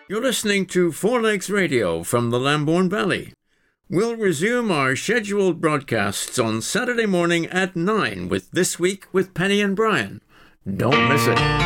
You're listening to Four Legs Radio from the Lambourne Valley. We'll resume our scheduled broadcasts on Saturday morning at 9 with This Week with Penny and Brian. Don't miss it.